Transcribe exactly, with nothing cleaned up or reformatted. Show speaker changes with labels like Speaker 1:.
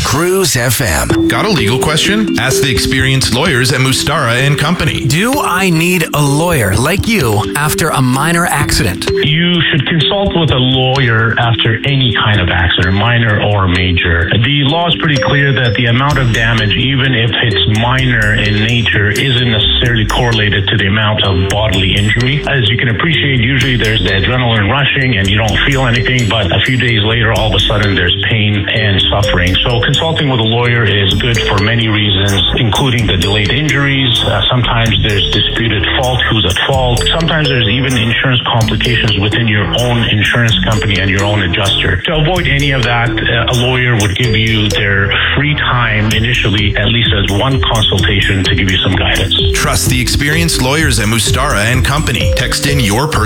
Speaker 1: Cruise F M.
Speaker 2: Got a legal question? Ask the experienced lawyers at Mustara and Company.
Speaker 3: Do I need a lawyer like you after a minor accident?
Speaker 4: You should consult with a lawyer after any kind of accident, minor or major. The law is pretty clear that the amount of damage, even if it's minor in nature, isn't necessarily correlated to the amount of bodily injury. As you can appreciate, usually there's the adrenaline rushing and you don't feel anything, but a few days later, all of a sudden there's pain and suffering. So consulting with a lawyer is good for many reasons, including the delayed injuries. Uh, sometimes there's disputed fault, who's at fault. Sometimes there's even insurance complications within your own insurance company and your own adjuster. To avoid any of that, uh, a lawyer would give you their free time initially, at least as one consultation, to give you some guidance.
Speaker 2: Trust the experienced lawyers at Mustara and Company. Text in your personal